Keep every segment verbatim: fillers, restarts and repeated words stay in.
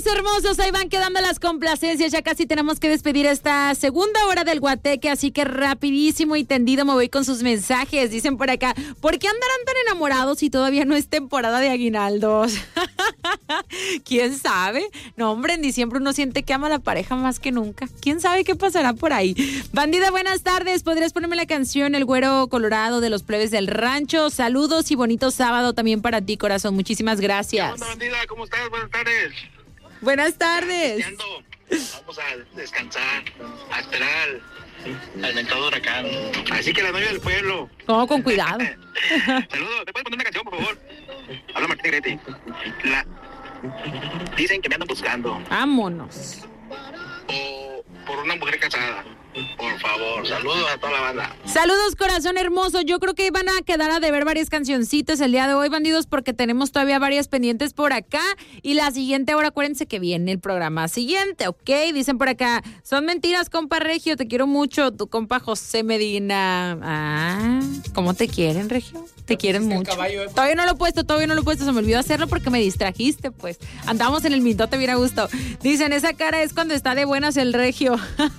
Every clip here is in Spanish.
hermosos, ahí van quedando las complacencias. Ya casi tenemos que despedir esta segunda hora del Guateque, así que rapidísimo y tendido me voy con sus mensajes. Dicen por acá, ¿por qué andarán tan enamorados si todavía no es temporada de aguinaldos? ¿Quién sabe? No, hombre, en diciembre uno siente que ama a la pareja más que nunca. ¿Quién sabe qué pasará por ahí? Bandida, buenas tardes. ¿Podrías ponerme la canción El Güero Colorado de los Plebes del Rancho? Saludos y bonito sábado también para ti, corazón. Muchísimas gracias. ¿Qué onda, bandida? ¿Cómo estás? Buenas tardes. Buenas tardes. Vamos a descansar, a esperar al mentado huracán. Así que la novia del pueblo. Oh, con cuidado. Saludos. ¿Me puedes poner una canción, por favor? Habla Martín Grete. La... Dicen que me andan buscando. Vámonos. O por una mujer casada. Por favor, saludos a toda la banda. Saludos, corazón hermoso. Yo creo que van a quedar a deber varias cancioncitas el día de hoy, bandidos, porque tenemos todavía varias pendientes por acá. Y la siguiente hora, acuérdense que viene el programa siguiente, ¿ok? Dicen por acá, son mentiras, compa Regio, te quiero mucho. Tu compa José Medina. Ah, ¿cómo te quieren, Regio? Te quieren mucho. Caballo, todavía no lo he puesto, todavía no lo he puesto. Se me olvidó hacerlo porque me distrajiste, pues. Andamos en el mintote bien a gusto. Dicen, esa cara es cuando está de buenas el Regio.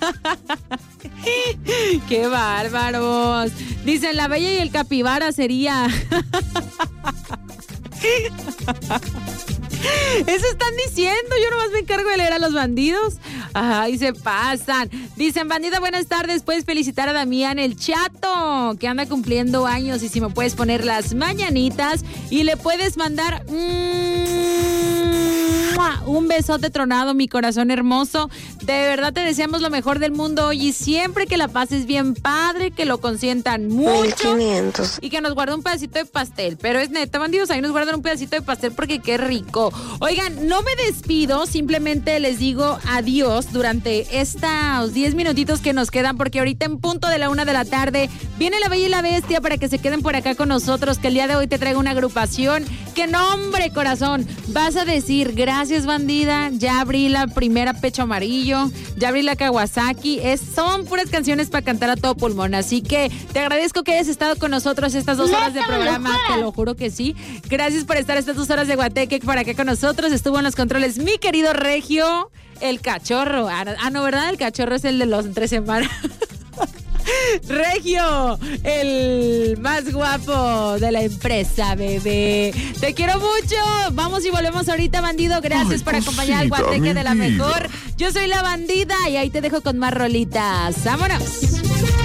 ¡Qué bárbaros! Dicen, la bella y el capibara sería... Eso están diciendo, yo nomás me encargo de leer a los bandidos. Ay, se pasan. Dicen, bandida, buenas tardes, puedes felicitar a Damián el Chato, que anda cumpliendo años, y si me puedes poner las mañanitas y le puedes mandar mmm, un besote tronado, mi corazón hermoso. De verdad te deseamos lo mejor del mundo hoy y siempre, que la pases bien padre, que lo consientan mucho mil quinientos y que nos guarde un pedacito de pastel. Pero es neta, bandidos, ahí nos guardan un pedacito de pastel porque qué rico. Oigan, no me despido, simplemente les digo adiós durante estos diez minutitos que nos quedan, porque ahorita en punto de la una de la tarde viene La Bella y la Bestia para que se queden por acá con nosotros, que el día de hoy te traigo una agrupación que, no, hombre, corazón, vas a decir, gracias, bandida, ya abrí la primera Pecho Amarillo, ya abrí la Kawasaki, es, son puras canciones para cantar a todo pulmón, así que te agradezco que hayas estado con nosotros estas dos horas de programa, te lo juro que sí. Gracias por estar estas dos horas de Guateque para acá con nosotros. Estuvo en los controles mi querido Regio, el cachorro. Ah, no, ¿verdad? El cachorro es el de los tres semanas. Regio, el más guapo de la empresa, bebé. Te quiero mucho. Vamos y volvemos ahorita, bandido. Gracias Ay, por acompañar al Guateque de la mejor. Yo soy la bandida y ahí te dejo con más rolitas. ¡Vámonos!